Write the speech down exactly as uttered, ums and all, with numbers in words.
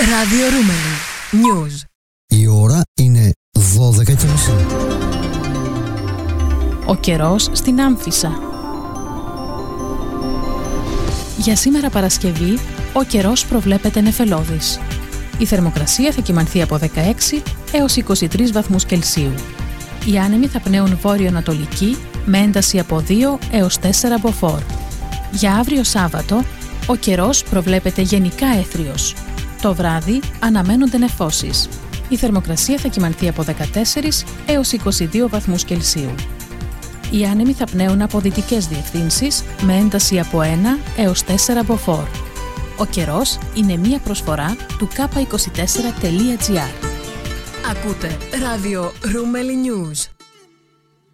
Ράδιο Ρούμελι News. Η ώρα είναι δώδεκα και μισή. Ο καιρός στην Άμφισσα. Για σήμερα Παρασκευή, ο καιρός προβλέπεται νεφελώδης. Η θερμοκρασία θα κυμανθεί από δεκαέξι έως είκοσι τρεις βαθμούς Κελσίου. Οι άνεμοι θα πνέουν βόρειο-ανατολική με ένταση από δύο έως τέσσερα μποφόρ. Για αύριο Σάββατο, ο καιρός προβλέπεται γενικά έθριος. Το βράδυ αναμένονται νεφώσεις. Η θερμοκρασία θα κυμανθεί από δεκατέσσερα έως είκοσι δύο βαθμούς Κελσίου. Οι άνεμοι θα πνέουν από δυτικές διευθύνσεις με ένταση από ένα έως τέσσερα μποφόρ. Ο καιρός είναι μία προσφορά του κάπα είκοσι τέσσερα τελεία τζι άρ. Ακούτε Ράδιο Ρούμελι News.